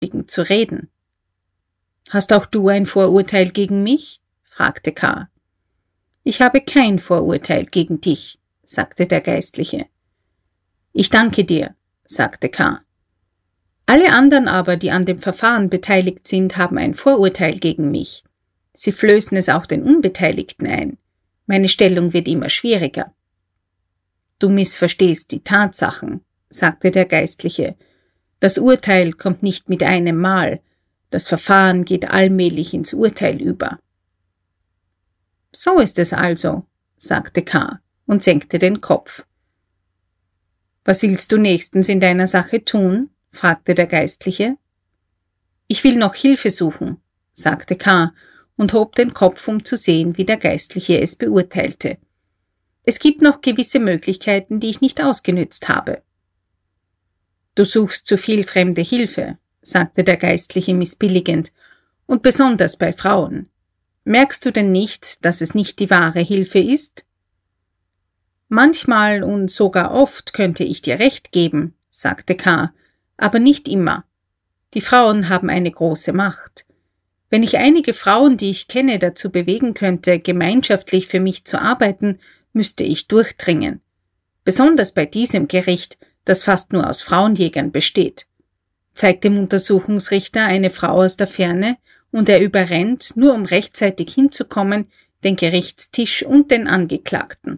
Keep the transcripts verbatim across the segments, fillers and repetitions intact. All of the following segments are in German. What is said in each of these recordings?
zu reden. »Hast auch du ein Vorurteil gegen mich?« fragte K. »Ich habe kein Vorurteil gegen dich«, sagte der Geistliche. »Ich danke dir«, sagte K. »Alle anderen aber, die an dem Verfahren beteiligt sind, haben ein Vorurteil gegen mich. Sie flößen es auch den Unbeteiligten ein. Meine Stellung wird immer schwieriger.« »Du missverstehst die Tatsachen«, sagte der Geistliche. »Das Urteil kommt nicht mit einem Mal. Das Verfahren geht allmählich ins Urteil über.« »So ist es also«, sagte K. und senkte den Kopf. »Was willst du nächstens in deiner Sache tun?« fragte der Geistliche. »Ich will noch Hilfe suchen«, sagte K. und hob den Kopf, um zu sehen, wie der Geistliche es beurteilte. »Es gibt noch gewisse Möglichkeiten, die ich nicht ausgenützt habe.« »Du suchst zu viel fremde Hilfe«, sagte der Geistliche missbilligend, »und besonders bei Frauen. Merkst du denn nicht, dass es nicht die wahre Hilfe ist?« »Manchmal und sogar oft könnte ich dir recht geben«, sagte K., »aber nicht immer. Die Frauen haben eine große Macht. Wenn ich einige Frauen, die ich kenne, dazu bewegen könnte, gemeinschaftlich für mich zu arbeiten, müsste ich durchdringen. Besonders bei diesem Gericht, das fast nur aus Frauenjägern besteht. Zeigt dem Untersuchungsrichter eine Frau aus der Ferne und er überrennt, nur um rechtzeitig hinzukommen, den Gerichtstisch und den Angeklagten.«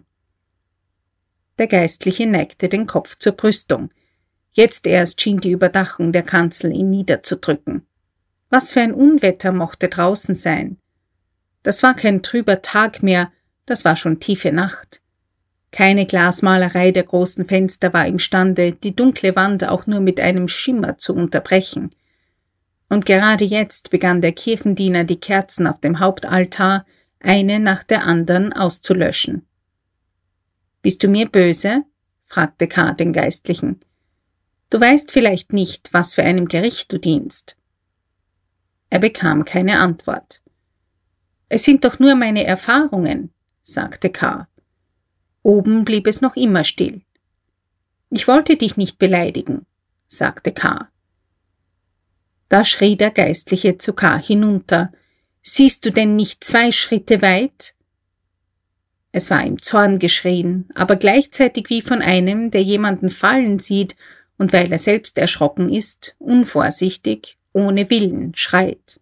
Der Geistliche neigte den Kopf zur Brüstung. Jetzt erst schien die Überdachung der Kanzel ihn niederzudrücken. Was für ein Unwetter mochte draußen sein? Das war kein trüber Tag mehr, das war schon tiefe Nacht. Keine Glasmalerei der großen Fenster war imstande, die dunkle Wand auch nur mit einem Schimmer zu unterbrechen. Und gerade jetzt begann der Kirchendiener die Kerzen auf dem Hauptaltar eine nach der anderen auszulöschen. »Bist du mir böse?« fragte K. den Geistlichen. »Du weißt vielleicht nicht, was für einem Gericht du dienst.« Er bekam keine Antwort. »Es sind doch nur meine Erfahrungen«, sagte K. Oben blieb es noch immer still. »Ich wollte dich nicht beleidigen«, sagte K. Da schrie der Geistliche zu K. hinunter. »Siehst du denn nicht zwei Schritte weit?« Es war im Zorn geschrien, aber gleichzeitig wie von einem, der jemanden fallen sieht und weil er selbst erschrocken ist, unvorsichtig, ohne Willen schreit.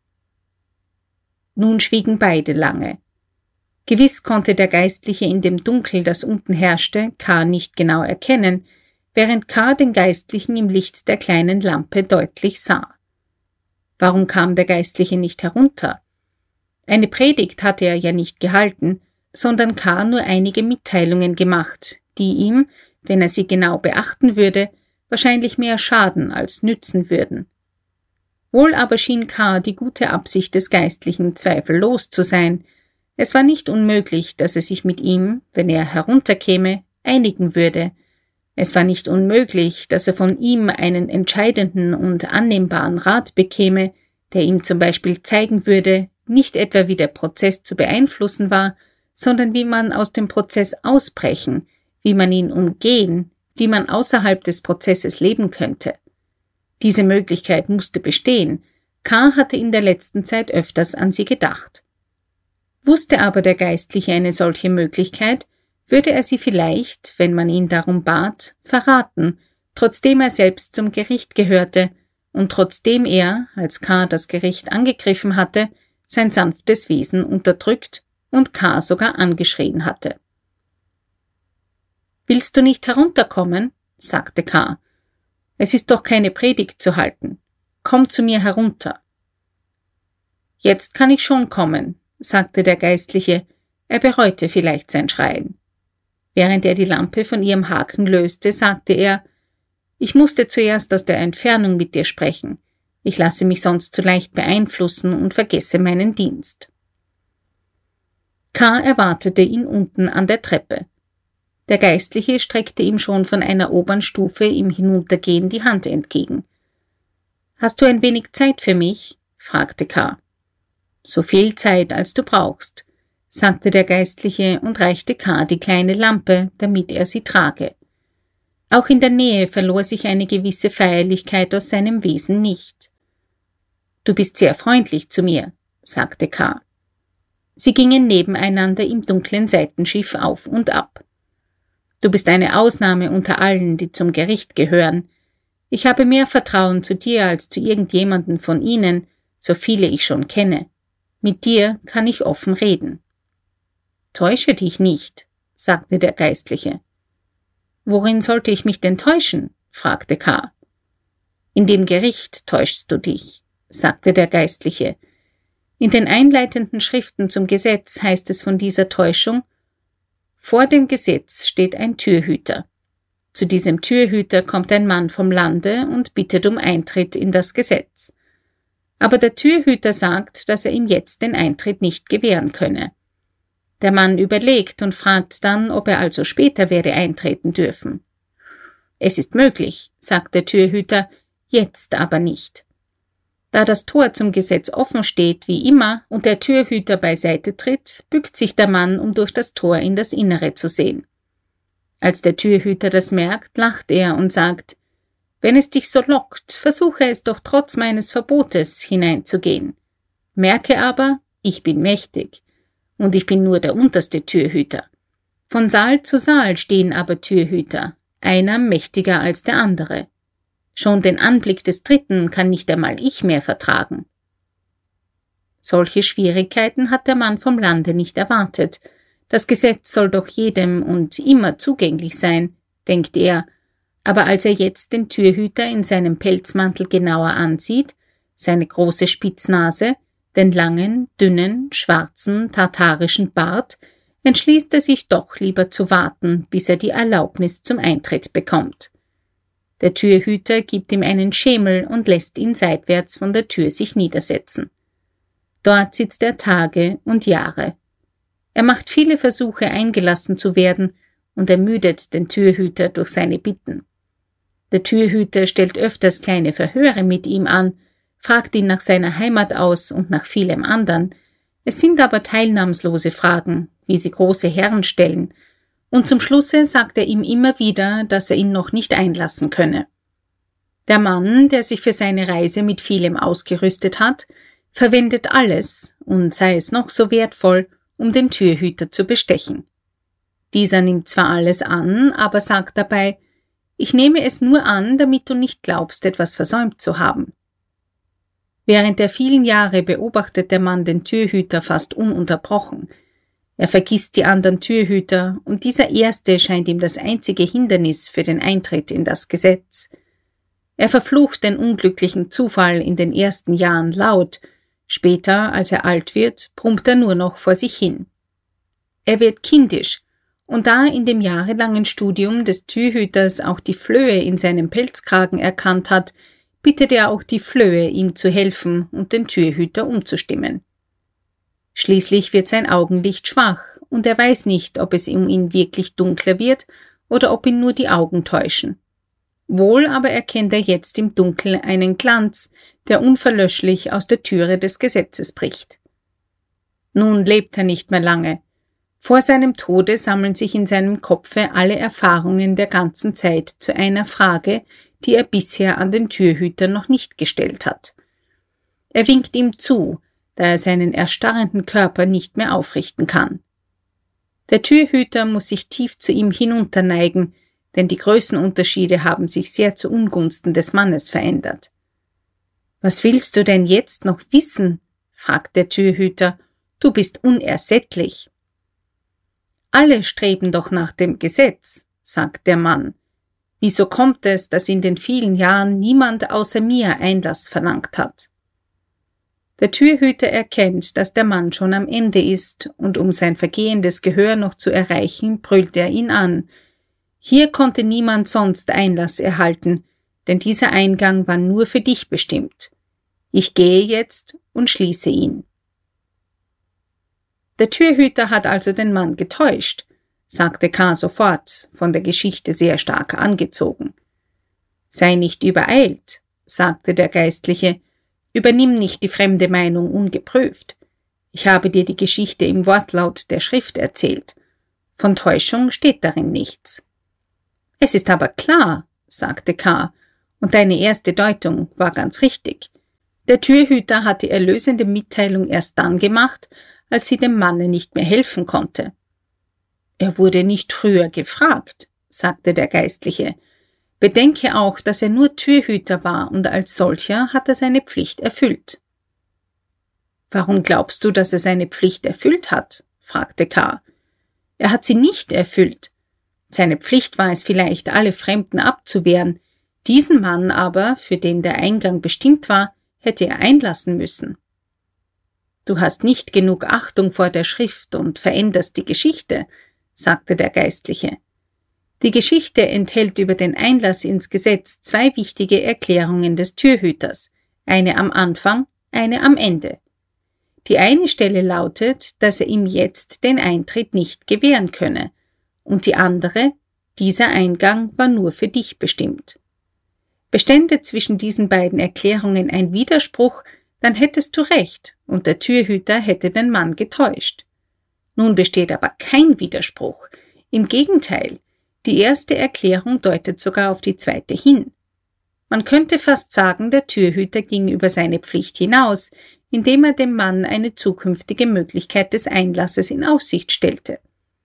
Nun schwiegen beide lange. Gewiss konnte der Geistliche in dem Dunkel, das unten herrschte, K. nicht genau erkennen, während K. den Geistlichen im Licht der kleinen Lampe deutlich sah. Warum kam der Geistliche nicht herunter? Eine Predigt hatte er ja nicht gehalten, sondern K. nur einige Mitteilungen gemacht, die ihm, wenn er sie genau beachten würde, wahrscheinlich mehr schaden als nützen würden. Wohl aber schien K. die gute Absicht des Geistlichen zweifellos zu sein. Es war nicht unmöglich, dass er sich mit ihm, wenn er herunterkäme, einigen würde. Es war nicht unmöglich, dass er von ihm einen entscheidenden und annehmbaren Rat bekäme, der ihm zum Beispiel zeigen würde, nicht etwa wie der Prozess zu beeinflussen war, sondern wie man aus dem Prozess ausbrechen, wie man ihn umgehen, wie man außerhalb des Prozesses leben könnte. Diese Möglichkeit musste bestehen. K. hatte in der letzten Zeit öfters an sie gedacht. Wusste aber der Geistliche eine solche Möglichkeit, würde er sie vielleicht, wenn man ihn darum bat, verraten, trotzdem er selbst zum Gericht gehörte und trotzdem er, als K. das Gericht angegriffen hatte, sein sanftes Wesen unterdrückt und K. sogar angeschrien hatte. »Willst du nicht herunterkommen?« sagte K. »Es ist doch keine Predigt zu halten. Komm zu mir herunter.« »Jetzt kann ich schon kommen«, sagte der Geistliche. Er bereute vielleicht sein Schreien. Während er die Lampe von ihrem Haken löste, sagte er, »Ich musste zuerst aus der Entfernung mit dir sprechen. Ich lasse mich sonst zu leicht beeinflussen und vergesse meinen Dienst.« K. erwartete ihn unten an der Treppe. Der Geistliche streckte ihm schon von einer oberen Stufe im Hinuntergehen die Hand entgegen. »Hast du ein wenig Zeit für mich?« fragte K. »So viel Zeit, als du brauchst«, sagte der Geistliche und reichte K. die kleine Lampe, damit er sie trage. Auch in der Nähe verlor sich eine gewisse Feierlichkeit aus seinem Wesen nicht. Du bist sehr freundlich zu mir, sagte K. Sie gingen nebeneinander im dunklen Seitenschiff auf und ab. Du bist eine Ausnahme unter allen, die zum Gericht gehören. Ich habe mehr Vertrauen zu dir als zu irgendjemandem von ihnen, so viele ich schon kenne. Mit dir kann ich offen reden. Täusche dich nicht, sagte der Geistliche. Worin sollte ich mich denn täuschen? Fragte K. In dem Gericht täuschst du dich, sagte der Geistliche. In den einleitenden Schriften zum Gesetz heißt es von dieser Täuschung: Vor dem Gesetz steht ein Türhüter. Zu diesem Türhüter kommt ein Mann vom Lande und bittet um Eintritt in das Gesetz. Aber der Türhüter sagt, dass er ihm jetzt den Eintritt nicht gewähren könne. Der Mann überlegt und fragt dann, ob er also später werde eintreten dürfen. Es ist möglich, sagt der Türhüter, jetzt aber nicht. Da das Tor zum Gesetz offen steht, wie immer, und der Türhüter beiseite tritt, bückt sich der Mann, um durch das Tor in das Innere zu sehen. Als der Türhüter das merkt, lacht er und sagt: Wenn es dich so lockt, versuche es doch trotz meines Verbotes, hineinzugehen. Merke aber, ich bin mächtig, und ich bin nur der unterste Türhüter. Von Saal zu Saal stehen aber Türhüter, einer mächtiger als der andere. Schon den Anblick des Dritten kann nicht einmal ich mehr vertragen. Solche Schwierigkeiten hat der Mann vom Lande nicht erwartet. Das Gesetz soll doch jedem und immer zugänglich sein, denkt er, aber als er jetzt den Türhüter in seinem Pelzmantel genauer ansieht, seine große Spitznase, den langen, dünnen, schwarzen, tartarischen Bart, entschließt er sich doch lieber zu warten, bis er die Erlaubnis zum Eintritt bekommt. Der Türhüter gibt ihm einen Schemel und lässt ihn seitwärts von der Tür sich niedersetzen. Dort sitzt er Tage und Jahre. Er macht viele Versuche, eingelassen zu werden, und ermüdet den Türhüter durch seine Bitten. Der Türhüter stellt öfters kleine Verhöre mit ihm an, fragt ihn nach seiner Heimat aus und nach vielem anderen. Es sind aber teilnahmslose Fragen, wie sie große Herren stellen, und zum Schlusse sagt er ihm immer wieder, dass er ihn noch nicht einlassen könne. Der Mann, der sich für seine Reise mit vielem ausgerüstet hat, verwendet alles, und sei es noch so wertvoll, um den Türhüter zu bestechen. Dieser nimmt zwar alles an, aber sagt dabei: Ich nehme es nur an, damit du nicht glaubst, etwas versäumt zu haben. Während der vielen Jahre beobachtet der Mann den Türhüter fast ununterbrochen. Er vergisst die anderen Türhüter, und dieser erste scheint ihm das einzige Hindernis für den Eintritt in das Gesetz. Er verflucht den unglücklichen Zufall in den ersten Jahren laut, später, als er alt wird, brummt er nur noch vor sich hin. Er wird kindisch, und da in dem jahrelangen Studium des Türhüters auch die Flöhe in seinem Pelzkragen erkannt hat, bittet er auch die Flöhe, ihm zu helfen und den Türhüter umzustimmen. Schließlich wird sein Augenlicht schwach, und er weiß nicht, ob es um ihn wirklich dunkler wird oder ob ihn nur die Augen täuschen. Wohl aber erkennt er jetzt im Dunkel einen Glanz, der unverlöschlich aus der Türe des Gesetzes bricht. Nun lebt er nicht mehr lange. Vor seinem Tode sammeln sich in seinem Kopfe alle Erfahrungen der ganzen Zeit zu einer Frage, die er bisher an den Türhüter noch nicht gestellt hat. Er winkt ihm zu, da er seinen erstarrenden Körper nicht mehr aufrichten kann. Der Türhüter muss sich tief zu ihm hinunterneigen, denn die Größenunterschiede haben sich sehr zu Ungunsten des Mannes verändert. »Was willst du denn jetzt noch wissen?« fragt der Türhüter. »Du bist unersättlich.« »Alle streben doch nach dem Gesetz«, sagt der Mann. »Wieso kommt es, dass in den vielen Jahren niemand außer mir Einlass verlangt hat?« Der Türhüter erkennt, dass der Mann schon am Ende ist, und um sein vergehendes Gehör noch zu erreichen, brüllt er ihn an. »Hier konnte niemand sonst Einlass erhalten, denn dieser Eingang war nur für dich bestimmt. Ich gehe jetzt und schließe ihn.« Der Türhüter hat also den Mann getäuscht, sagte K. sofort, von der Geschichte sehr stark angezogen. »Sei nicht übereilt«, sagte der Geistliche, »übernimm nicht die fremde Meinung ungeprüft. Ich habe dir die Geschichte im Wortlaut der Schrift erzählt. Von Täuschung steht darin nichts.« »Es ist aber klar«, sagte K., »und deine erste Deutung war ganz richtig. Der Türhüter hat die erlösende Mitteilung erst dann gemacht, als sie dem Manne nicht mehr helfen konnte. »Er wurde nicht früher gefragt«, sagte der Geistliche. »Bedenke auch, dass er nur Türhüter war und als solcher hat er seine Pflicht erfüllt.« »Warum glaubst du, dass er seine Pflicht erfüllt hat?« fragte K. »Er hat sie nicht erfüllt. Seine Pflicht war es vielleicht, alle Fremden abzuwehren. Diesen Mann aber, für den der Eingang bestimmt war, hätte er einlassen müssen.« »Du hast nicht genug Achtung vor der Schrift und veränderst die Geschichte«, sagte der Geistliche. »Die Geschichte enthält über den Einlass ins Gesetz zwei wichtige Erklärungen des Türhüters, eine am Anfang, eine am Ende. Die eine Stelle lautet, dass er ihm jetzt den Eintritt nicht gewähren könne, und die andere, dieser Eingang war nur für dich bestimmt. Bestände zwischen diesen beiden Erklärungen ein Widerspruch, dann hättest du recht, und der Türhüter hätte den Mann getäuscht. Nun besteht aber kein Widerspruch. Im Gegenteil, die erste Erklärung deutet sogar auf die zweite hin. Man könnte fast sagen, der Türhüter ging über seine Pflicht hinaus, indem er dem Mann eine zukünftige Möglichkeit des Einlasses in Aussicht stellte.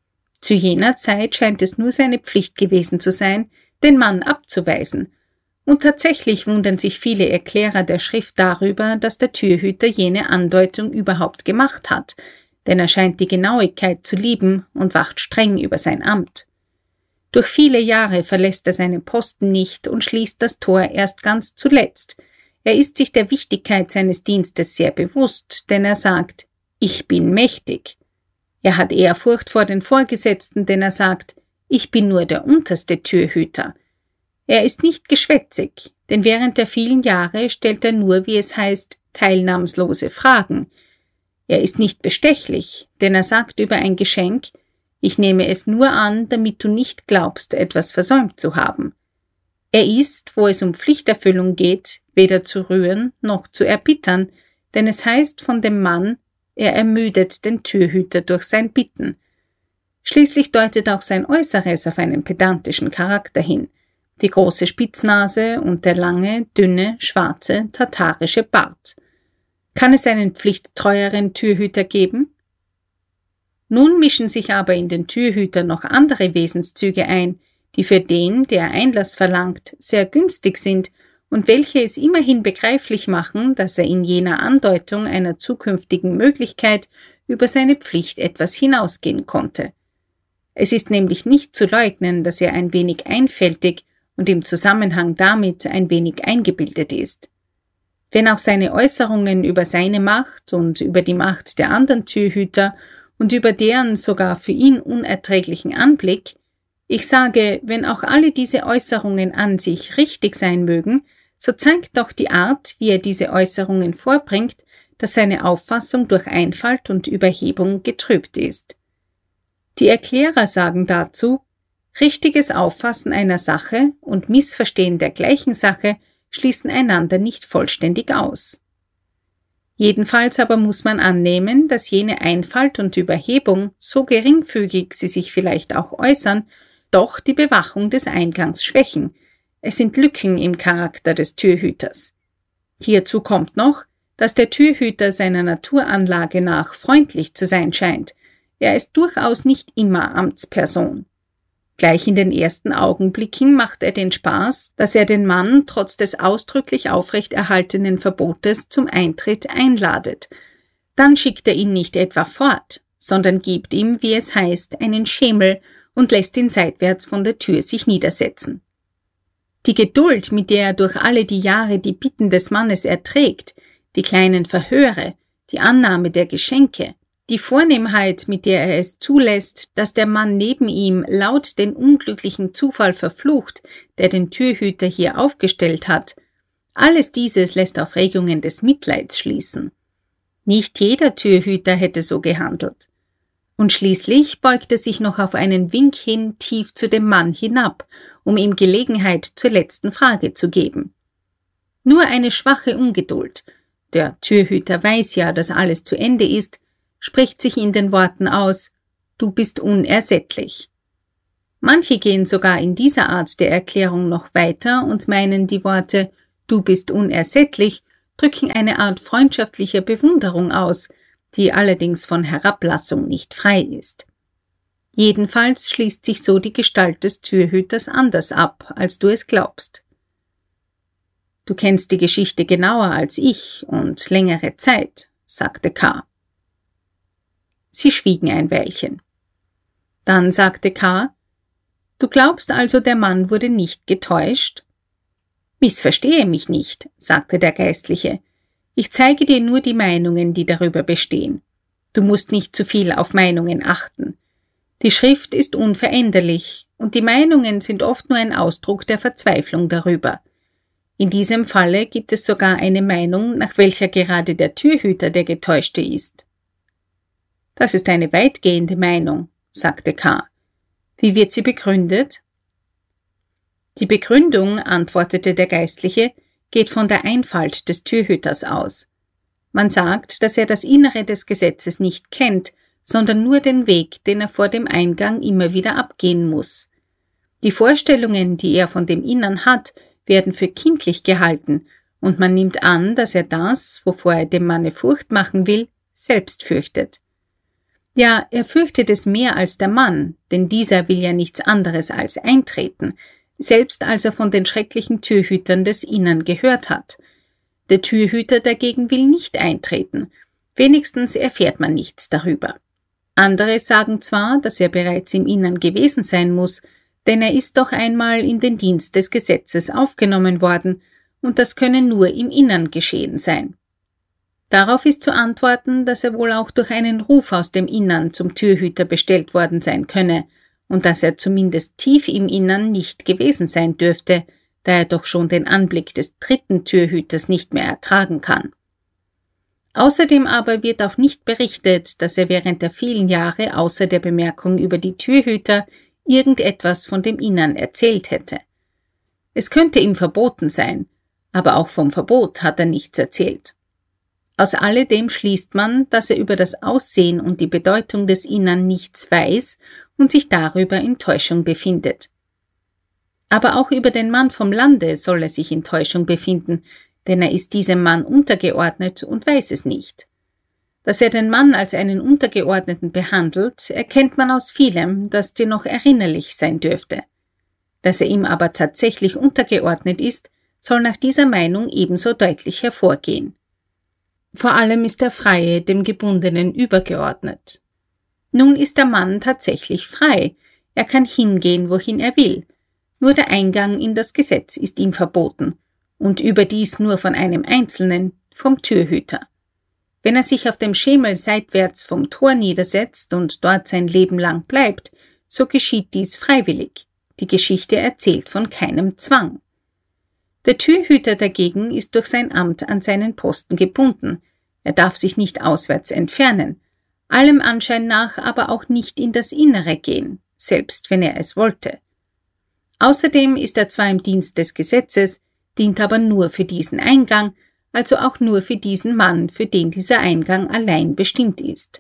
Zu jener Zeit scheint es nur seine Pflicht gewesen zu sein, den Mann abzuweisen, und tatsächlich wundern sich viele Erklärer der Schrift darüber, dass der Türhüter jene Andeutung überhaupt gemacht hat, denn er scheint die Genauigkeit zu lieben und wacht streng über sein Amt. Durch viele Jahre verlässt er seinen Posten nicht und schließt das Tor erst ganz zuletzt. Er ist sich der Wichtigkeit seines Dienstes sehr bewusst, denn er sagt, »Ich bin mächtig«. Er hat Ehrfurcht vor den Vorgesetzten, denn er sagt, »Ich bin nur der unterste Türhüter«. Er ist nicht geschwätzig, denn während der vielen Jahre stellt er nur, wie es heißt, teilnahmslose Fragen. Er ist nicht bestechlich, denn er sagt über ein Geschenk, »Ich nehme es nur an, damit du nicht glaubst, etwas versäumt zu haben.« Er ist, wo es um Pflichterfüllung geht, weder zu rühren noch zu erbittern, denn es heißt von dem Mann, er ermüdet den Türhüter durch sein Bitten. Schließlich deutet auch sein Äußeres auf einen pedantischen Charakter hin, die große Spitznase und der lange, dünne, schwarze, tatarische Bart. Kann es einen pflichttreueren Türhüter geben? Nun mischen sich aber in den Türhüter noch andere Wesenszüge ein, die für den, der Einlass verlangt, sehr günstig sind und welche es immerhin begreiflich machen, dass er in jener Andeutung einer zukünftigen Möglichkeit über seine Pflicht etwas hinausgehen konnte. Es ist nämlich nicht zu leugnen, dass er ein wenig einfältig und im Zusammenhang damit ein wenig eingebildet ist. Wenn auch seine Äußerungen über seine Macht und über die Macht der anderen Türhüter und über deren sogar für ihn unerträglichen Anblick, ich sage, wenn auch alle diese Äußerungen an sich richtig sein mögen, so zeigt doch die Art, wie er diese Äußerungen vorbringt, dass seine Auffassung durch Einfalt und Überhebung getrübt ist. Die Erklärer sagen dazu, richtiges Auffassen einer Sache und Missverstehen der gleichen Sache schließen einander nicht vollständig aus. Jedenfalls aber muss man annehmen, dass jene Einfalt und Überhebung, so geringfügig sie sich vielleicht auch äußern, doch die Bewachung des Eingangs schwächen. Es sind Lücken im Charakter des Türhüters. Hierzu kommt noch, dass der Türhüter seiner Naturanlage nach freundlich zu sein scheint. Er ist durchaus nicht immer Amtsperson. Gleich in den ersten Augenblicken macht er den Spaß, dass er den Mann trotz des ausdrücklich aufrechterhaltenen Verbotes zum Eintritt einladet. Dann schickt er ihn nicht etwa fort, sondern gibt ihm, wie es heißt, einen Schemel und lässt ihn seitwärts von der Tür sich niedersetzen. Die Geduld, mit der er durch alle die Jahre die Bitten des Mannes erträgt, die kleinen Verhöre, die Annahme der Geschenke, die Vornehmheit, mit der er es zulässt, dass der Mann neben ihm laut den unglücklichen Zufall verflucht, der den Türhüter hier aufgestellt hat, alles dieses lässt auf Regungen des Mitleids schließen. Nicht jeder Türhüter hätte so gehandelt. Und schließlich beugt er sich noch auf einen Wink hin tief zu dem Mann hinab, um ihm Gelegenheit zur letzten Frage zu geben. Nur eine schwache Ungeduld, der Türhüter weiß ja, dass alles zu Ende ist, spricht sich in den Worten aus, »Du bist unersättlich«. Manche gehen sogar in dieser Art der Erklärung noch weiter und meinen die Worte »Du bist unersättlich« drücken eine Art freundschaftlicher Bewunderung aus, die allerdings von Herablassung nicht frei ist. Jedenfalls schließt sich so die Gestalt des Türhüters anders ab, als du es glaubst. »Du kennst die Geschichte genauer als ich und längere Zeit«, sagte K. Sie schwiegen ein Weilchen. Dann sagte K., »Du glaubst also, der Mann wurde nicht getäuscht?« »Missverstehe mich nicht«, sagte der Geistliche. »Ich zeige dir nur die Meinungen, die darüber bestehen. Du musst nicht zu viel auf Meinungen achten. Die Schrift ist unveränderlich, und die Meinungen sind oft nur ein Ausdruck der Verzweiflung darüber. In diesem Falle gibt es sogar eine Meinung, nach welcher gerade der Türhüter der Getäuschte ist.« »Das ist eine weitgehende Meinung«, sagte K. »Wie wird sie begründet?« »Die Begründung«, antwortete der Geistliche, »geht von der Einfalt des Türhüters aus. Man sagt, dass er das Innere des Gesetzes nicht kennt, sondern nur den Weg, den er vor dem Eingang immer wieder abgehen muss. Die Vorstellungen, die er von dem Innern hat, werden für kindlich gehalten, und man nimmt an, dass er das, wovor er dem Manne Furcht machen will, selbst fürchtet. Ja, er fürchtet es mehr als der Mann, denn dieser will ja nichts anderes als eintreten, selbst als er von den schrecklichen Türhütern des Innern gehört hat. Der Türhüter dagegen will nicht eintreten, wenigstens erfährt man nichts darüber. Andere sagen zwar, dass er bereits im Innern gewesen sein muss, denn er ist doch einmal in den Dienst des Gesetzes aufgenommen worden, und das könne nur im Innern geschehen sein. Darauf ist zu antworten, dass er wohl auch durch einen Ruf aus dem Innern zum Türhüter bestellt worden sein könne, und dass er zumindest tief im Innern nicht gewesen sein dürfte, da er doch schon den Anblick des dritten Türhüters nicht mehr ertragen kann. Außerdem aber wird auch nicht berichtet, dass er während der vielen Jahre außer der Bemerkung über die Türhüter irgendetwas von dem Innern erzählt hätte. Es könnte ihm verboten sein, aber auch vom Verbot hat er nichts erzählt. Aus alledem schließt man, dass er über das Aussehen und die Bedeutung des Innern nichts weiß und sich darüber in Täuschung befindet. Aber auch über den Mann vom Lande soll er sich in Täuschung befinden, denn er ist diesem Mann untergeordnet und weiß es nicht. Dass er den Mann als einen Untergeordneten behandelt, erkennt man aus vielem, das dir noch erinnerlich sein dürfte. Dass er ihm aber tatsächlich untergeordnet ist, soll nach dieser Meinung ebenso deutlich hervorgehen. Vor allem ist der Freie dem Gebundenen übergeordnet. Nun ist der Mann tatsächlich frei, er kann hingehen, wohin er will, nur der Eingang in das Gesetz ist ihm verboten, und überdies nur von einem Einzelnen, vom Türhüter. Wenn er sich auf dem Schemel seitwärts vom Tor niedersetzt und dort sein Leben lang bleibt, so geschieht dies freiwillig. Die Geschichte erzählt von keinem Zwang. Der Türhüter dagegen ist durch sein Amt an seinen Posten gebunden. Er darf sich nicht auswärts entfernen, allem Anschein nach aber auch nicht in das Innere gehen, selbst wenn er es wollte. Außerdem ist er zwar im Dienst des Gesetzes, dient aber nur für diesen Eingang, also auch nur für diesen Mann, für den dieser Eingang allein bestimmt ist.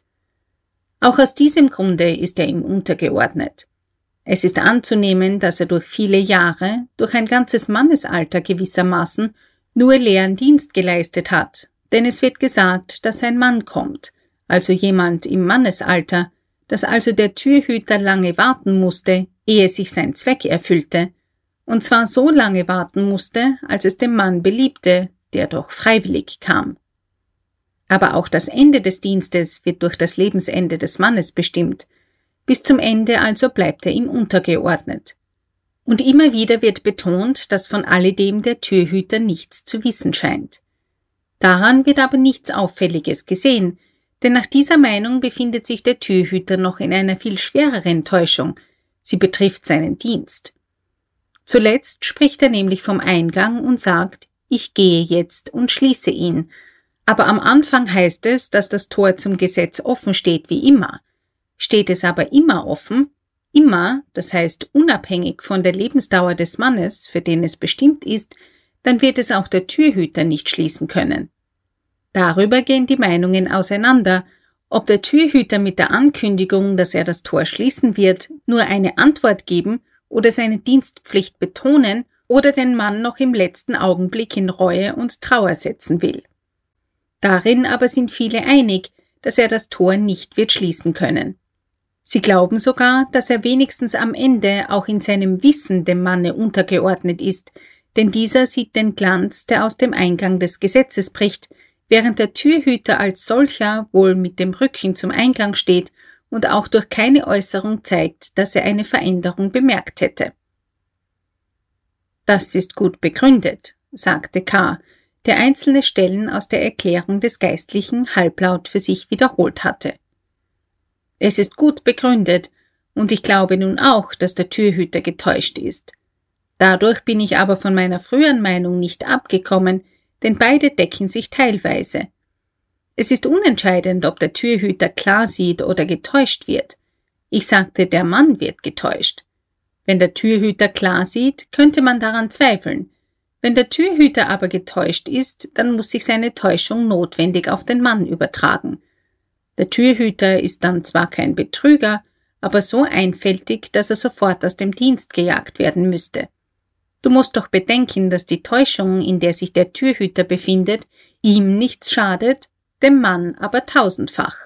Auch aus diesem Grunde ist er ihm untergeordnet. Es ist anzunehmen, dass er durch viele Jahre, durch ein ganzes Mannesalter gewissermaßen, nur leeren Dienst geleistet hat, denn es wird gesagt, dass ein Mann kommt, also jemand im Mannesalter, dass also der Türhüter lange warten musste, ehe sich sein Zweck erfüllte, und zwar so lange warten musste, als es dem Mann beliebte, der doch freiwillig kam. Aber auch das Ende des Dienstes wird durch das Lebensende des Mannes bestimmt. Bis zum Ende also bleibt er ihm untergeordnet. Und immer wieder wird betont, dass von alledem der Türhüter nichts zu wissen scheint. Daran wird aber nichts Auffälliges gesehen, denn nach dieser Meinung befindet sich der Türhüter noch in einer viel schwereren Täuschung. Sie betrifft seinen Dienst. Zuletzt spricht er nämlich vom Eingang und sagt, ich gehe jetzt und schließe ihn. Aber am Anfang heißt es, dass das Tor zum Gesetz offen steht wie immer. Steht es aber immer offen, immer, das heißt unabhängig von der Lebensdauer des Mannes, für den es bestimmt ist, dann wird es auch der Türhüter nicht schließen können. Darüber gehen die Meinungen auseinander, ob der Türhüter mit der Ankündigung, dass er das Tor schließen wird, nur eine Antwort geben oder seine Dienstpflicht betonen oder den Mann noch im letzten Augenblick in Reue und Trauer setzen will. Darin aber sind viele einig, dass er das Tor nicht wird schließen können. Sie glauben sogar, dass er wenigstens am Ende auch in seinem Wissen dem Manne untergeordnet ist, denn dieser sieht den Glanz, der aus dem Eingang des Gesetzes bricht, während der Türhüter als solcher wohl mit dem Rücken zum Eingang steht und auch durch keine Äußerung zeigt, dass er eine Veränderung bemerkt hätte. Das ist gut begründet, sagte K., der einzelne Stellen aus der Erklärung des Geistlichen halblaut für sich wiederholt hatte. Es ist gut begründet, und ich glaube nun auch, dass der Türhüter getäuscht ist. Dadurch bin ich aber von meiner früheren Meinung nicht abgekommen, denn beide decken sich teilweise. Es ist unentscheidend, ob der Türhüter klar sieht oder getäuscht wird. Ich sagte, der Mann wird getäuscht. Wenn der Türhüter klar sieht, könnte man daran zweifeln. Wenn der Türhüter aber getäuscht ist, dann muss sich seine Täuschung notwendig auf den Mann übertragen. Der Türhüter ist dann zwar kein Betrüger, aber so einfältig, dass er sofort aus dem Dienst gejagt werden müsste. Du musst doch bedenken, dass die Täuschung, in der sich der Türhüter befindet, ihm nichts schadet, dem Mann aber tausendfach.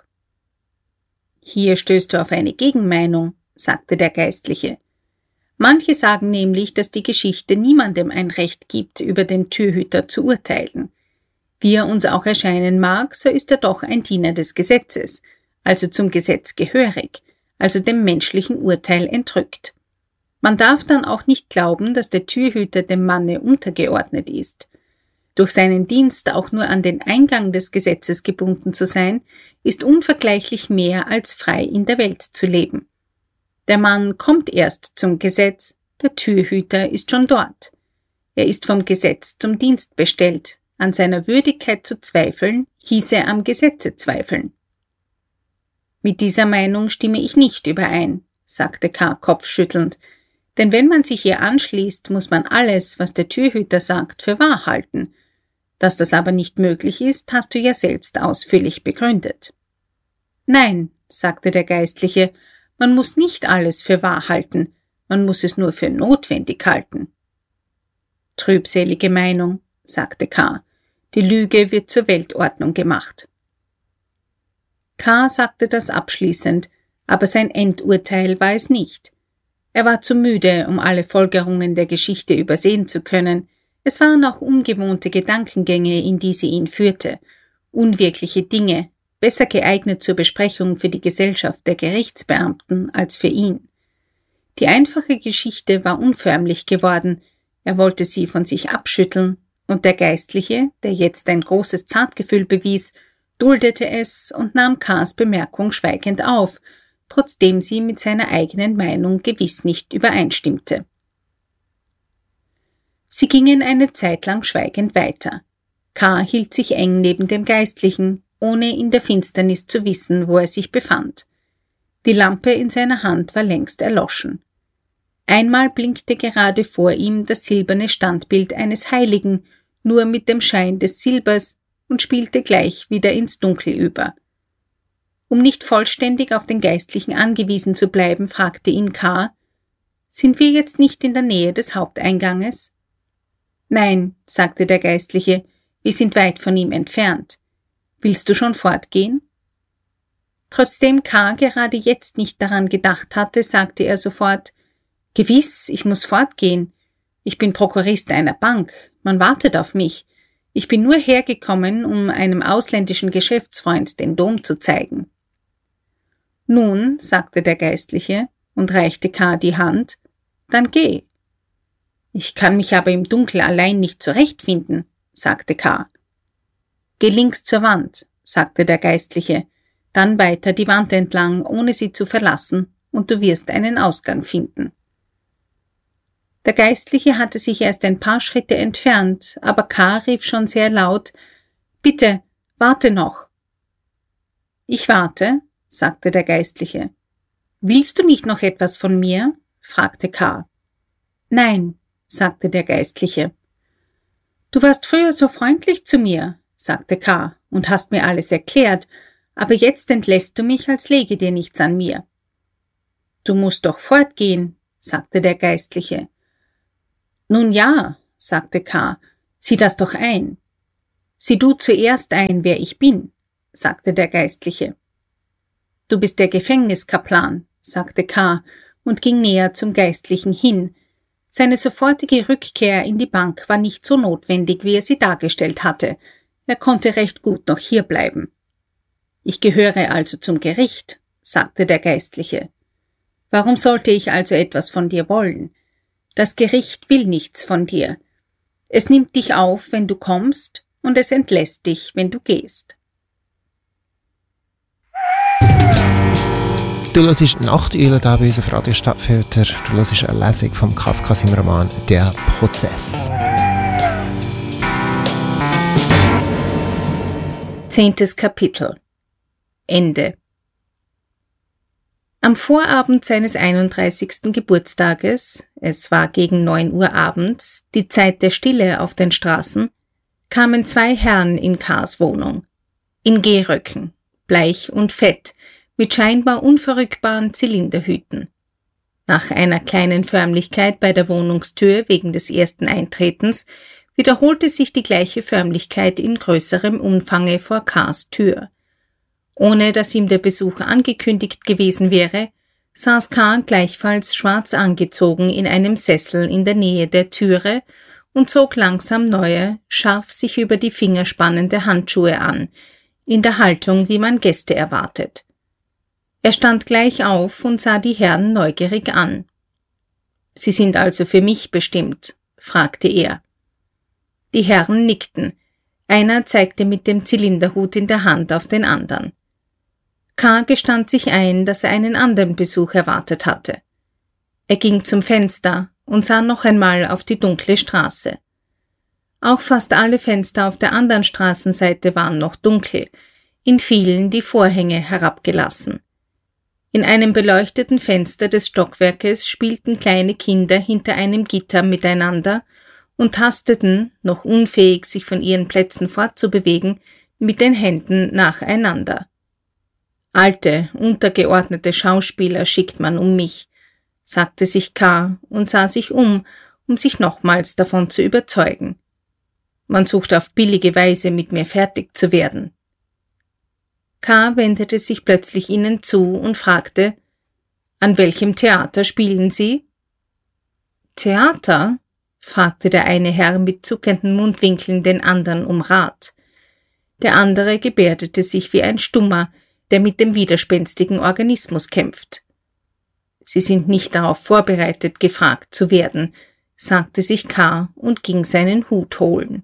Hier stößt du auf eine Gegenmeinung, sagte der Geistliche. Manche sagen nämlich, dass die Geschichte niemandem ein Recht gibt, über den Türhüter zu urteilen. Wie er uns auch erscheinen mag, so ist er doch ein Diener des Gesetzes, also zum Gesetz gehörig, also dem menschlichen Urteil entrückt. Man darf dann auch nicht glauben, dass der Türhüter dem Manne untergeordnet ist. Durch seinen Dienst auch nur an den Eingang des Gesetzes gebunden zu sein, ist unvergleichlich mehr als frei in der Welt zu leben. Der Mann kommt erst zum Gesetz, der Türhüter ist schon dort. Er ist vom Gesetz zum Dienst bestellt. An seiner Würdigkeit zu zweifeln, hieße am Gesetze zweifeln. Mit dieser Meinung stimme ich nicht überein, sagte K. kopfschüttelnd, denn wenn man sich ihr anschließt, muss man alles, was der Türhüter sagt, für wahr halten. Dass das aber nicht möglich ist, hast du ja selbst ausführlich begründet. Nein, sagte der Geistliche, man muss nicht alles für wahr halten, man muss es nur für notwendig halten. Trübselige Meinung, sagte K., die Lüge wird zur Weltordnung gemacht. K. sagte das abschließend, aber sein Endurteil war es nicht. Er war zu müde, um alle Folgerungen der Geschichte übersehen zu können. Es waren auch ungewohnte Gedankengänge, in die sie ihn führte, unwirkliche Dinge, besser geeignet zur Besprechung für die Gesellschaft der Gerichtsbeamten als für ihn. Die einfache Geschichte war unförmlich geworden, er wollte sie von sich abschütteln, und der Geistliche, der jetzt ein großes Zartgefühl bewies, duldete es und nahm K.s Bemerkung schweigend auf, trotzdem sie mit seiner eigenen Meinung gewiss nicht übereinstimmte. Sie gingen eine Zeit lang schweigend weiter. K. hielt sich eng neben dem Geistlichen, ohne in der Finsternis zu wissen, wo er sich befand. Die Lampe in seiner Hand war längst erloschen. Einmal blinkte gerade vor ihm das silberne Standbild eines Heiligen, nur mit dem Schein des Silbers, und spielte gleich wieder ins Dunkel über. Um nicht vollständig auf den Geistlichen angewiesen zu bleiben, fragte ihn K., »Sind wir jetzt nicht in der Nähe des Haupteinganges?« »Nein«, sagte der Geistliche, »wir sind weit von ihm entfernt. Willst du schon fortgehen?« Trotzdem K. gerade jetzt nicht daran gedacht hatte, sagte er sofort, »Gewiss, ich muss fortgehen. Ich bin Prokurist einer Bank. Man wartet auf mich. Ich bin nur hergekommen, um einem ausländischen Geschäftsfreund den Dom zu zeigen.« »Nun«, sagte der Geistliche und reichte K. die Hand, »dann geh.« »Ich kann mich aber im Dunkel allein nicht zurechtfinden«, sagte K. »Geh links zur Wand«, sagte der Geistliche, »dann weiter die Wand entlang, ohne sie zu verlassen, und du wirst einen Ausgang finden.« Der Geistliche hatte sich erst ein paar Schritte entfernt, aber K. rief schon sehr laut, »Bitte, warte noch!« »Ich warte«, sagte der Geistliche. »Willst du nicht noch etwas von mir?« fragte K. »Nein«, sagte der Geistliche. »Du warst früher so freundlich zu mir«, sagte K., »und hast mir alles erklärt, aber jetzt entlässt du mich, als läge dir nichts an mir.« »Du musst doch fortgehen«, sagte der Geistliche. »Nun ja«, sagte K., »sieh das doch ein.« Sieh du zuerst ein, wer ich bin, sagte der Geistliche. Du bist der Gefängniskaplan, sagte K. und ging näher zum Geistlichen hin. Seine sofortige Rückkehr in die Bank war nicht so notwendig, wie er sie dargestellt hatte. Er konnte recht gut noch hierbleiben. Ich gehöre also zum Gericht, sagte der Geistliche. Warum sollte ich also etwas von dir wollen? Das Gericht will nichts von dir. Es nimmt dich auf, wenn du kommst, und es entlässt dich, wenn du gehst. Du hörst «Nachteule» hier bei uns auf Radio Stadtfilter. Du hörst eine Lesung von Kafka im Roman «Der Prozess». Zehntes Kapitel. Ende. Am Vorabend seines einunddreißigsten Geburtstages, es war gegen neun Uhr abends, die Zeit der Stille auf den Straßen, kamen zwei Herren in K's Wohnung. In Gehröcken, bleich und fett, mit scheinbar unverrückbaren Zylinderhüten. Nach einer kleinen Förmlichkeit bei der Wohnungstür wegen des ersten Eintretens wiederholte sich die gleiche Förmlichkeit in größerem Umfange vor K's Tür. Ohne dass ihm der Besuch angekündigt gewesen wäre, saß K. gleichfalls schwarz angezogen in einem Sessel in der Nähe der Türe und zog langsam neue, scharf sich über die Finger spannende Handschuhe an, in der Haltung, wie man Gäste erwartet. Er stand gleich auf und sah die Herren neugierig an. »Sie sind also für mich bestimmt?« fragte er. Die Herren nickten. Einer zeigte mit dem Zylinderhut in der Hand auf den anderen. K. gestand sich ein, dass er einen anderen Besuch erwartet hatte. Er ging zum Fenster und sah noch einmal auf die dunkle Straße. Auch fast alle Fenster auf der anderen Straßenseite waren noch dunkel, in vielen die Vorhänge herabgelassen. In einem beleuchteten Fenster des Stockwerkes spielten kleine Kinder hinter einem Gitter miteinander und tasteten, noch unfähig, sich von ihren Plätzen fortzubewegen, mit den Händen nacheinander. Alte, untergeordnete Schauspieler schickt man um mich, sagte sich K. und sah sich um, um sich nochmals davon zu überzeugen. Man sucht auf billige Weise, mit mir fertig zu werden. K. wendete sich plötzlich ihnen zu und fragte, »An welchem Theater spielen Sie?« »Theater?« fragte der eine Herr mit zuckenden Mundwinkeln den anderen um Rat. Der andere gebärdete sich wie ein Stummer, der mit dem widerspenstigen Organismus kämpft. »Sie sind nicht darauf vorbereitet, gefragt zu werden«, sagte sich K. und ging seinen Hut holen.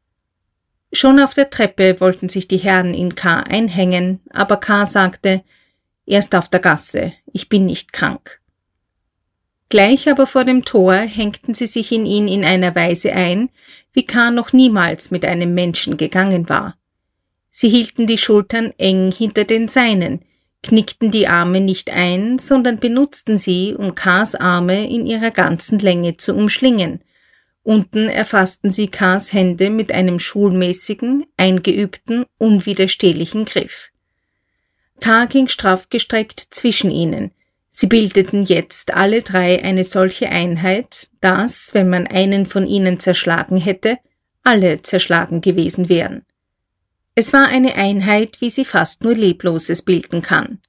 Schon auf der Treppe wollten sich die Herren in K. einhängen, aber K. sagte, »Erst auf der Gasse, ich bin nicht krank.« Gleich aber vor dem Tor hängten sie sich in ihn in einer Weise ein, wie K. noch niemals mit einem Menschen gegangen war. Sie hielten die Schultern eng hinter den seinen, knickten die Arme nicht ein, sondern benutzten sie, um K.s Arme in ihrer ganzen Länge zu umschlingen. Unten erfassten sie K.s Hände mit einem schulmäßigen, eingeübten, unwiderstehlichen Griff. K. ging straff gestreckt zwischen ihnen. Sie bildeten jetzt alle drei eine solche Einheit, dass, wenn man einen von ihnen zerschlagen hätte, alle zerschlagen gewesen wären. Es war eine Einheit, wie sie fast nur Lebloses bilden kann.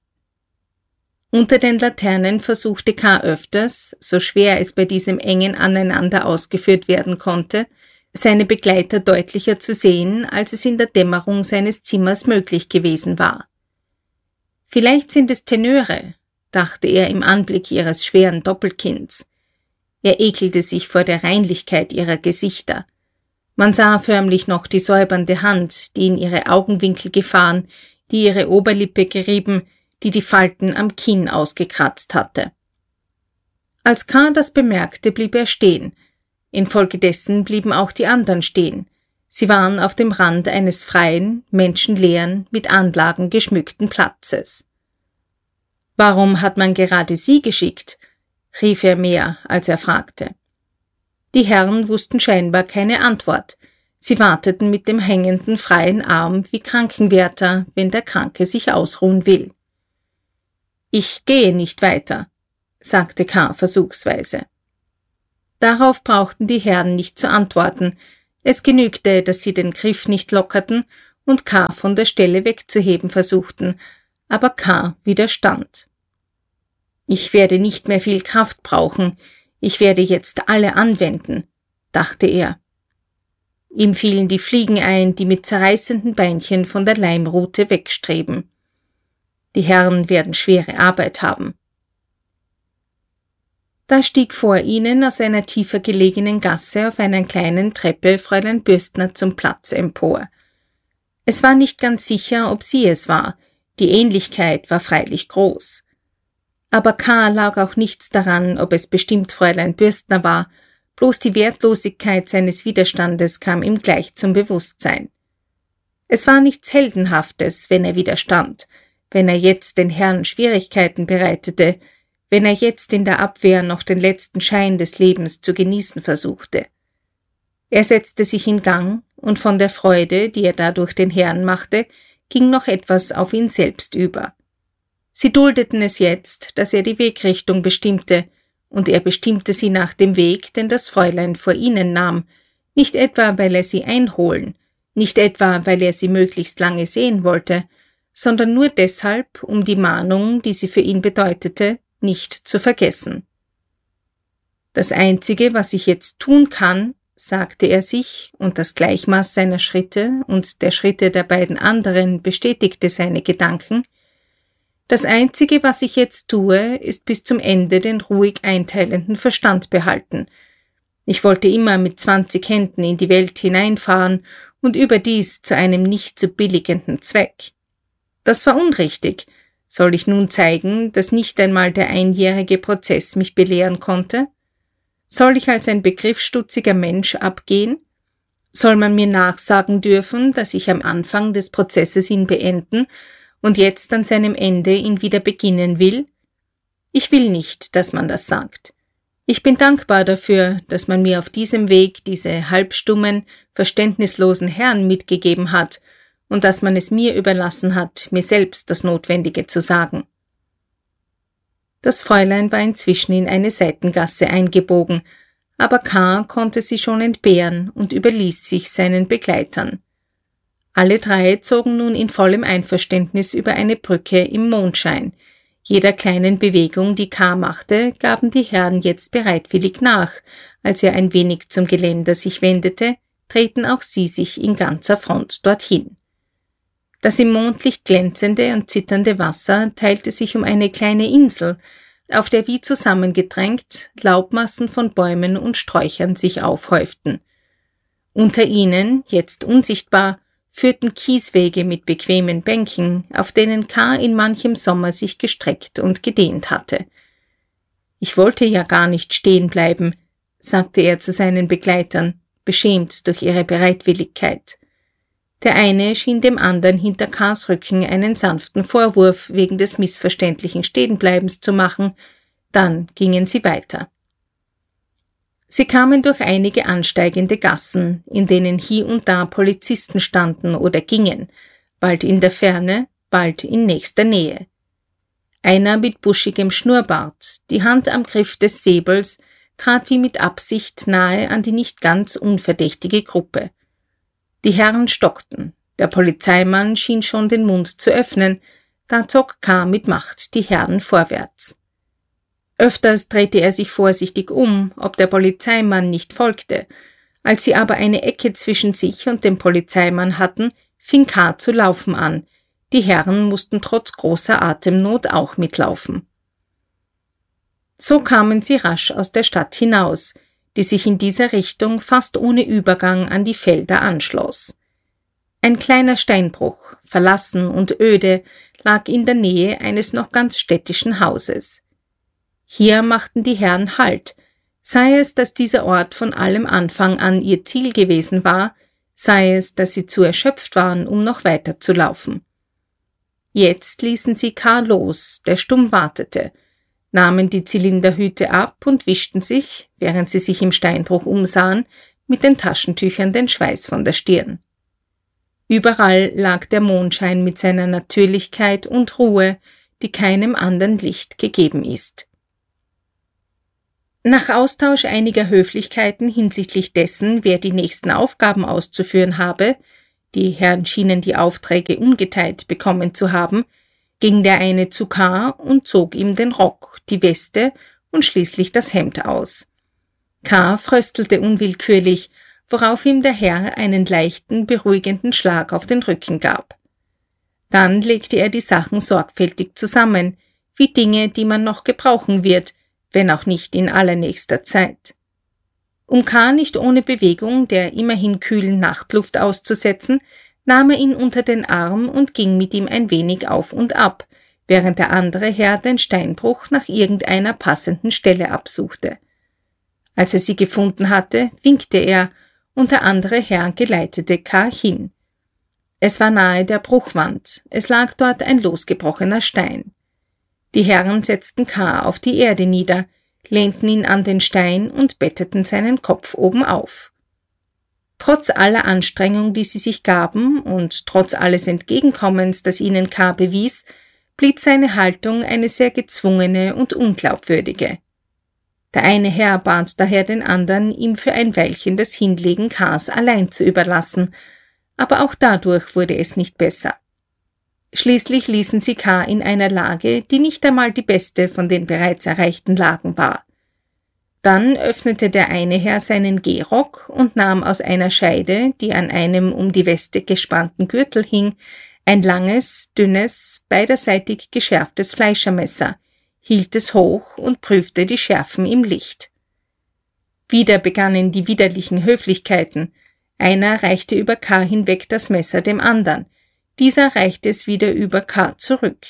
Unter den Laternen versuchte K. öfters, so schwer es bei diesem engen Aneinander ausgeführt werden konnte, seine Begleiter deutlicher zu sehen, als es in der Dämmerung seines Zimmers möglich gewesen war. Vielleicht sind es Tenöre, dachte er im Anblick ihres schweren Doppelkinns. Er ekelte sich vor der Reinlichkeit ihrer Gesichter. Man sah förmlich noch die säubernde Hand, die in ihre Augenwinkel gefahren, die ihre Oberlippe gerieben, die die Falten am Kinn ausgekratzt hatte. Als K. das bemerkte, blieb er stehen. Infolgedessen blieben auch die anderen stehen. Sie waren auf dem Rand eines freien, menschenleeren, mit Anlagen geschmückten Platzes. »Warum hat man gerade Sie geschickt?« rief er mehr, als er fragte. Die Herren wussten scheinbar keine Antwort. Sie warteten mit dem hängenden freien Arm wie Krankenwärter, wenn der Kranke sich ausruhen will. »Ich gehe nicht weiter«, sagte K. versuchsweise. Darauf brauchten die Herren nicht zu antworten. Es genügte, dass sie den Griff nicht lockerten und K. von der Stelle wegzuheben versuchten, aber K. widerstand. »Ich werde nicht mehr viel Kraft brauchen, ich werde jetzt alle anwenden«, dachte er. Ihm fielen die Fliegen ein, die mit zerreißenden Beinchen von der Leimrute wegstreben. Die Herren werden schwere Arbeit haben. Da stieg vor ihnen aus einer tiefer gelegenen Gasse auf einer kleinen Treppe Fräulein Bürstner zum Platz empor. Es war nicht ganz sicher, ob sie es war, die Ähnlichkeit war freilich groß. Aber K. lag auch nichts daran, ob es bestimmt Fräulein Bürstner war, bloß die Wertlosigkeit seines Widerstandes kam ihm gleich zum Bewusstsein. Es war nichts Heldenhaftes, wenn er widerstand, wenn er jetzt den Herren Schwierigkeiten bereitete, wenn er jetzt in der Abwehr noch den letzten Schein des Lebens zu genießen versuchte. Er setzte sich in Gang, und von der Freude, die er dadurch den Herren machte, ging noch etwas auf ihn selbst über. Sie duldeten es jetzt, dass er die Wegrichtung bestimmte, und er bestimmte sie nach dem Weg, den das Fräulein vor ihnen nahm, nicht etwa, weil er sie einholen, nicht etwa, weil er sie möglichst lange sehen wollte, sondern nur deshalb, um die Mahnung, die sie für ihn bedeutete, nicht zu vergessen. Das Einzige, was ich jetzt tun kann, sagte er sich, und das Gleichmaß seiner Schritte und der Schritte der beiden anderen bestätigte seine Gedanken, das Einzige, was ich jetzt tue, ist bis zum Ende den ruhig einteilenden Verstand behalten. Ich wollte immer mit zwanzig Händen in die Welt hineinfahren und überdies zu einem nicht zu billigenden Zweck. Das war unrichtig. Soll ich nun zeigen, dass nicht einmal der einjährige Prozess mich belehren konnte? Soll ich als ein begriffsstutziger Mensch abgehen? Soll man mir nachsagen dürfen, dass ich am Anfang des Prozesses ihn beenden und jetzt an seinem Ende ihn wieder beginnen will? Ich will nicht, dass man das sagt. Ich bin dankbar dafür, dass man mir auf diesem Weg diese halbstummen, verständnislosen Herren mitgegeben hat und dass man es mir überlassen hat, mir selbst das Notwendige zu sagen. Das Fräulein war inzwischen in eine Seitengasse eingebogen, aber K. konnte sie schon entbehren und überließ sich seinen Begleitern. Alle drei zogen nun in vollem Einverständnis über eine Brücke im Mondschein. Jeder kleinen Bewegung, die K. machte, gaben die Herren jetzt bereitwillig nach. Als er ein wenig zum Geländer sich wendete, drehten auch sie sich in ganzer Front dorthin. Das im Mondlicht glänzende und zitternde Wasser teilte sich um eine kleine Insel, auf der wie zusammengedrängt Laubmassen von Bäumen und Sträuchern sich aufhäuften. Unter ihnen, jetzt unsichtbar, führten Kieswege mit bequemen Bänken, auf denen K. in manchem Sommer sich gestreckt und gedehnt hatte. »Ich wollte ja gar nicht stehen bleiben«, sagte er zu seinen Begleitern, beschämt durch ihre Bereitwilligkeit. Der eine schien dem anderen hinter K.s Rücken einen sanften Vorwurf wegen des missverständlichen Stehenbleibens zu machen, dann gingen sie weiter. Sie kamen durch einige ansteigende Gassen, in denen hier und da Polizisten standen oder gingen, bald in der Ferne, bald in nächster Nähe. Einer mit buschigem Schnurrbart, die Hand am Griff des Säbels, trat wie mit Absicht nahe an die nicht ganz unverdächtige Gruppe. Die Herren stockten, der Polizeimann schien schon den Mund zu öffnen, da zog K. mit Macht die Herren vorwärts. Öfters drehte er sich vorsichtig um, ob der Polizeimann nicht folgte. Als sie aber eine Ecke zwischen sich und dem Polizeimann hatten, fing K. zu laufen an. Die Herren mussten trotz großer Atemnot auch mitlaufen. So kamen sie rasch aus der Stadt hinaus, die sich in dieser Richtung fast ohne Übergang an die Felder anschloss. Ein kleiner Steinbruch, verlassen und öde, lag in der Nähe eines noch ganz städtischen Hauses. Hier machten die Herren Halt, sei es, dass dieser Ort von allem Anfang an ihr Ziel gewesen war, sei es, dass sie zu erschöpft waren, um noch weiter zu laufen. Jetzt ließen sie K. los, der stumm wartete, nahmen die Zylinderhüte ab und wischten sich, während sie sich im Steinbruch umsahen, mit den Taschentüchern den Schweiß von der Stirn. Überall lag der Mondschein mit seiner Natürlichkeit und Ruhe, die keinem anderen Licht gegeben ist. Nach Austausch einiger Höflichkeiten hinsichtlich dessen, wer die nächsten Aufgaben auszuführen habe, die Herren schienen die Aufträge ungeteilt bekommen zu haben, ging der eine zu K. und zog ihm den Rock, die Weste und schließlich das Hemd aus. K. fröstelte unwillkürlich, worauf ihm der Herr einen leichten, beruhigenden Schlag auf den Rücken gab. Dann legte er die Sachen sorgfältig zusammen, wie Dinge, die man noch gebrauchen wird, wenn auch nicht in allernächster Zeit. Um K. nicht ohne Bewegung der immerhin kühlen Nachtluft auszusetzen, nahm er ihn unter den Arm und ging mit ihm ein wenig auf und ab, während der andere Herr den Steinbruch nach irgendeiner passenden Stelle absuchte. Als er sie gefunden hatte, winkte er, und der andere Herr geleitete K. hin. Es war nahe der Bruchwand, es lag dort ein losgebrochener Stein. Die Herren setzten K. auf die Erde nieder, lehnten ihn an den Stein und betteten seinen Kopf oben auf. Trotz aller Anstrengung, die sie sich gaben, und trotz alles Entgegenkommens, das ihnen K. bewies, blieb seine Haltung eine sehr gezwungene und unglaubwürdige. Der eine Herr bat daher den anderen, ihm für ein Weilchen das Hinlegen K.s allein zu überlassen, aber auch dadurch wurde es nicht besser. Schließlich ließen sie K. in einer Lage, die nicht einmal die beste von den bereits erreichten Lagen war. Dann öffnete der eine Herr seinen Gehrock und nahm aus einer Scheide, die an einem um die Weste gespannten Gürtel hing, ein langes, dünnes, beiderseitig geschärftes Fleischermesser, hielt es hoch und prüfte die Schärfen im Licht. Wieder begannen die widerlichen Höflichkeiten. Einer reichte über K. hinweg das Messer dem anderen, dieser reichte es wieder über K. zurück.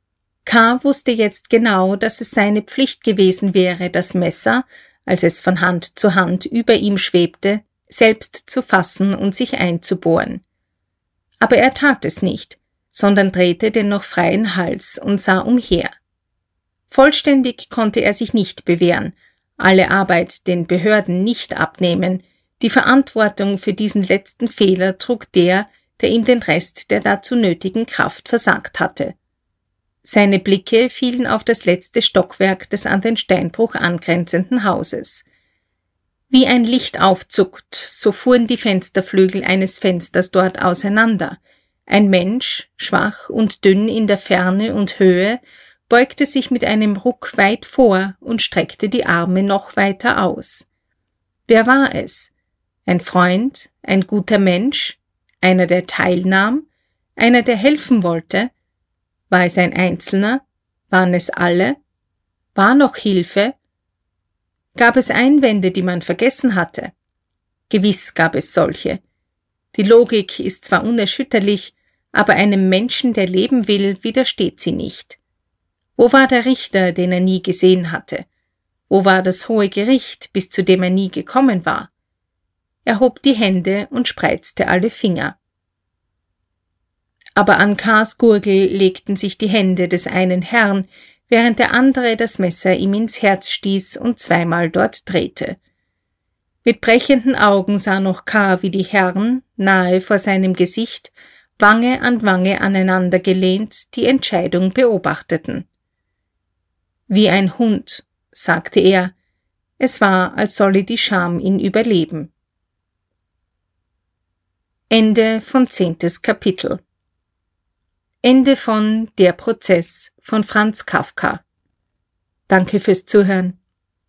K. wusste jetzt genau, dass es seine Pflicht gewesen wäre, das Messer, als es von Hand zu Hand über ihm schwebte, selbst zu fassen und sich einzubohren. Aber er tat es nicht, sondern drehte den noch freien Hals und sah umher. Vollständig konnte er sich nicht bewähren, alle Arbeit den Behörden nicht abnehmen, die Verantwortung für diesen letzten Fehler trug der, der ihm den Rest der dazu nötigen Kraft versagt hatte. Seine Blicke fielen auf das letzte Stockwerk des an den Steinbruch angrenzenden Hauses. Wie ein Licht aufzuckt, so fuhren die Fensterflügel eines Fensters dort auseinander. Ein Mensch, schwach und dünn in der Ferne und Höhe, beugte sich mit einem Ruck weit vor und streckte die Arme noch weiter aus. Wer war es? Ein Freund? Ein guter Mensch? Einer, der teilnahm? Einer, der helfen wollte? War es ein Einzelner? Waren es alle? War noch Hilfe? Gab es Einwände, die man vergessen hatte? Gewiss gab es solche. Die Logik ist zwar unerschütterlich, aber einem Menschen, der leben will, widersteht sie nicht. Wo war der Richter, den er nie gesehen hatte? Wo war das hohe Gericht, bis zu dem er nie gekommen war? Er hob die Hände und spreizte alle Finger. Aber an K.s Gurgel legten sich die Hände des einen Herrn, während der andere das Messer ihm ins Herz stieß und zweimal dort drehte. Mit brechenden Augen sah noch K., wie die Herren, nahe vor seinem Gesicht, Wange an Wange aneinander gelehnt, die Entscheidung beobachteten. Wie ein Hund, sagte er. Es war, als solle die Scham ihn überleben. Ende von zehntes Kapitel. Ende von Der Prozess von Franz Kafka. Danke fürs Zuhören.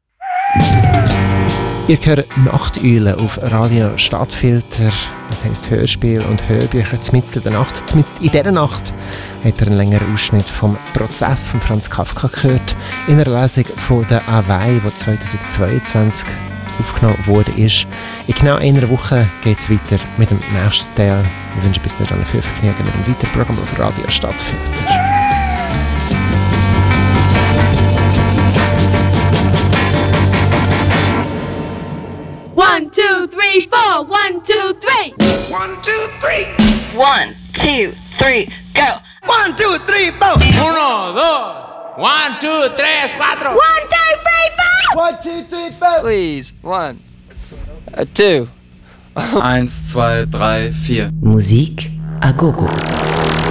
Ihr hört Nachteulen auf Radio Stadtfilter, das heisst Hörspiel und Hörbücher mitten in der Nacht. Mitten in dieser Nacht hat er einen längeren Ausschnitt vom Prozess von Franz Kafka gehört, in einer Lesung von der Awei, die zweitausendzweiundzwanzig aufgenommen wurde. In genau einer Woche geht es weiter mit dem nächsten Teil. Ich wünsche bis dahin viel Vergnügen mit dem weiteren Programm auf Radio Stadtfilter. One, two, three, four. One, two, three. One, two, three. One, two, three, go. One, two, three, four. Uno, dos. One, two, tres, cuatro. One, two, three, four. One, two, three, four. Please, one, uh, two. Eins, zwei, drei, vier. Musik a gogo.